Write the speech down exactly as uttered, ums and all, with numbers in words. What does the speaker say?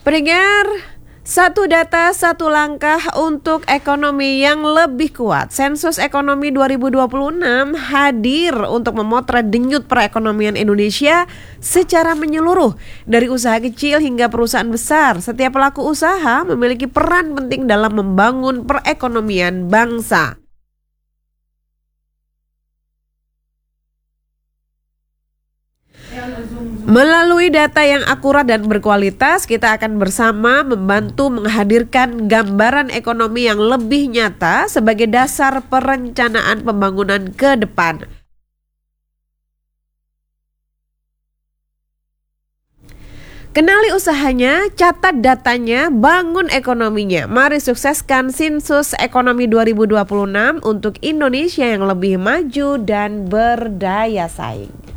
Pendengar, satu data, satu langkah untuk ekonomi yang lebih kuat. Sensus Ekonomi dua ribu dua puluh enam hadir untuk memotret denyut perekonomian Indonesia secara menyeluruh. Dari usaha kecil hingga perusahaan besar, setiap pelaku usaha memiliki peran penting dalam membangun perekonomian bangsa. Melalui data yang akurat dan berkualitas, kita akan bersama membantu menghadirkan gambaran ekonomi yang lebih nyata sebagai dasar perencanaan pembangunan ke depan. Kenali usahanya, catat datanya, bangun ekonominya. Mari sukseskan Sensus Ekonomi dua ribu dua puluh enam untuk Indonesia yang lebih maju dan berdaya saing.